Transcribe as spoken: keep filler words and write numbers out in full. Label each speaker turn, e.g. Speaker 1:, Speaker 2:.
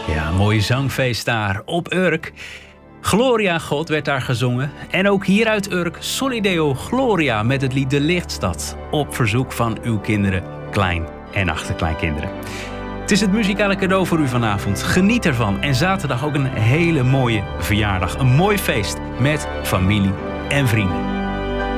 Speaker 1: Ja, een mooie zangfeest daar op Urk. Gloria God werd daar gezongen. En ook hier uit Urk Solideo Gloria met het lied De Lichtstad. Op verzoek van uw kinderen, klein- en achterkleinkinderen. Het is het muzikale cadeau voor u vanavond. Geniet ervan. En zaterdag ook een hele mooie verjaardag. Een mooi feest met familie en vrienden.